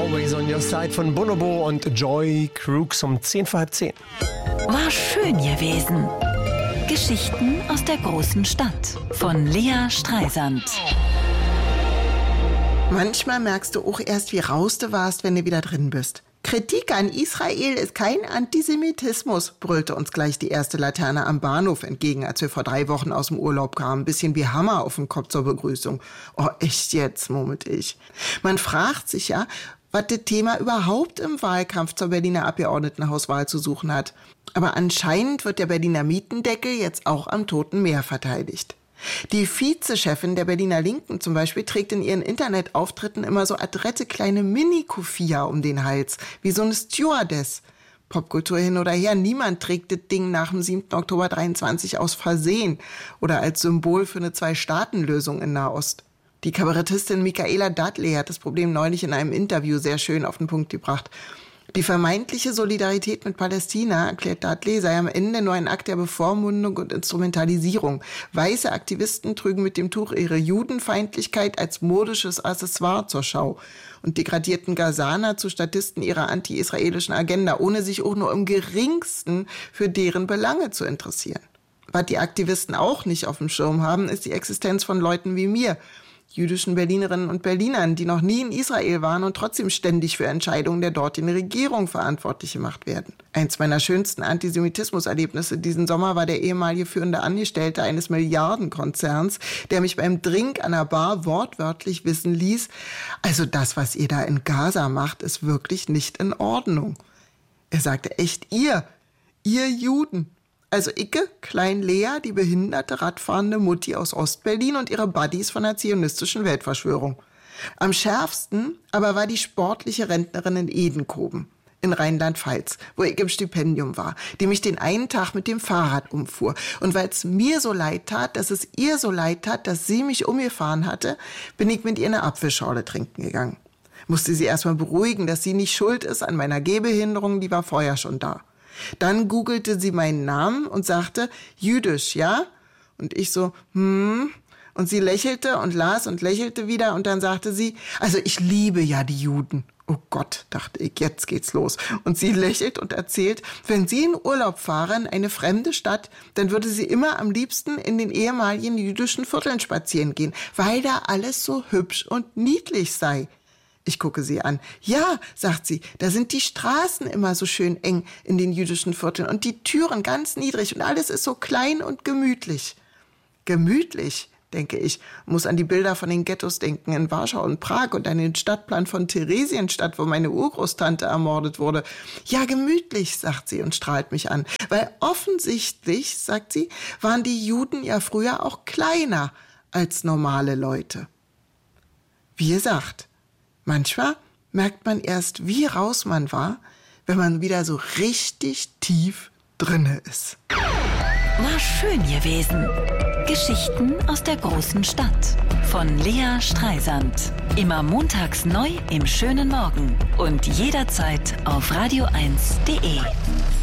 Always on Your Side von Bonobo und Joy Crooks um 10:10. War schön gewesen. Geschichten aus der großen Stadt von Lea Streisand. Manchmal merkst du auch erst, wie raus du warst, wenn du wieder drin bist. Kritik an Israel ist kein Antisemitismus, brüllte uns gleich die erste Laterne am Bahnhof entgegen, als wir vor 3 Wochen aus dem Urlaub kamen. Ein bisschen wie Hammer auf dem Kopf zur Begrüßung. Oh, echt jetzt, murmelte ich. Man fragt sich ja, was das Thema überhaupt im Wahlkampf zur Berliner Abgeordnetenhauswahl zu suchen hat. Aber anscheinend wird der Berliner Mietendeckel jetzt auch am Toten Meer verteidigt. Die Vizechefin der Berliner Linken zum Beispiel trägt in ihren Internetauftritten immer so adrette kleine Mini-Kufia um den Hals, wie so eine Stewardess. Popkultur hin oder her, niemand trägt das Ding nach dem 7. Oktober 23 aus Versehen oder als Symbol für eine 2-Staaten-Lösung in Nahost. Die Kabarettistin Michaela Dudley hat das Problem neulich in einem Interview sehr schön auf den Punkt gebracht. Die vermeintliche Solidarität mit Palästina, erklärt Dudley, sei am Ende nur ein Akt der Bevormundung und Instrumentalisierung. Weiße Aktivisten trügen mit dem Tuch ihre Judenfeindlichkeit als modisches Accessoire zur Schau und degradierten Gazaner zu Statisten ihrer anti-israelischen Agenda, ohne sich auch nur im geringsten für deren Belange zu interessieren. Was die Aktivisten auch nicht auf dem Schirm haben, ist die Existenz von Leuten wie mir, jüdischen Berlinerinnen und Berlinern, die noch nie in Israel waren und trotzdem ständig für Entscheidungen der dortigen Regierung verantwortlich gemacht werden. Eins meiner schönsten Antisemitismus-Erlebnisse diesen Sommer war der ehemalige führende Angestellte eines Milliardenkonzerns, der mich beim Drink an der Bar wortwörtlich wissen ließ, also das, was ihr da in Gaza macht, ist wirklich nicht in Ordnung. Er sagte echt, ihr Juden. Also Icke, Klein Lea, die behinderte, radfahrende Mutti aus Ostberlin und ihre Buddies von der zionistischen Weltverschwörung. Am schärfsten aber war die sportliche Rentnerin in Edenkoben in Rheinland-Pfalz, wo ich im Stipendium war, die mich den einen Tag mit dem Fahrrad umfuhr. Und weil es mir so leid tat, dass es ihr so leid tat, dass sie mich umgefahren hatte, bin ich mit ihr eine Apfelschorle trinken gegangen. Musste sie erstmal beruhigen, dass sie nicht schuld ist an meiner Gehbehinderung, die war vorher schon da. Dann googelte sie meinen Namen und sagte, jüdisch, ja? Und ich so, Und sie lächelte und las und lächelte wieder und dann sagte sie, also ich liebe ja die Juden. Oh Gott, dachte ich, jetzt geht's los. Und sie lächelt und erzählt, wenn sie in Urlaub fahre in eine fremde Stadt, dann würde sie immer am liebsten in den ehemaligen jüdischen Vierteln spazieren gehen, weil da alles so hübsch und niedlich sei. Ich gucke sie an. Ja, sagt sie, da sind die Straßen immer so schön eng in den jüdischen Vierteln und die Türen ganz niedrig und alles ist so klein und gemütlich. Gemütlich, denke ich, muss an die Bilder von den Ghettos denken in Warschau und Prag und an den Stadtplan von Theresienstadt, wo meine Urgroßtante ermordet wurde. Ja, gemütlich, sagt sie und strahlt mich an, weil offensichtlich, sagt sie, waren die Juden ja früher auch kleiner als normale Leute. Wie gesagt, manchmal merkt man erst, wie raus man war, wenn man wieder so richtig tief drinne ist. War schön gewesen. Geschichten aus der großen Stadt von Lea Streisand. Immer montags neu im schönen Morgen und jederzeit auf radio1.de.